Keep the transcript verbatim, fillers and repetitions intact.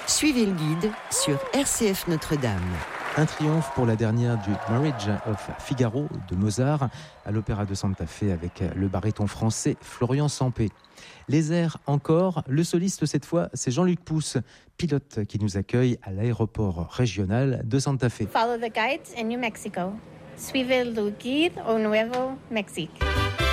Suivez le guide sur R C F Notre-Dame. Un triomphe pour la dernière du Marriage of Figaro de Mozart à l'Opéra de Santa Fe avec le baryton français Florian Sampé. Les airs encore, le soliste cette fois c'est Jean-Luc Pousse, pilote qui nous accueille à l'aéroport régional de Santa Fe. Follow the guides in New Mexico. Suivez le guide au Nuevo Mexique.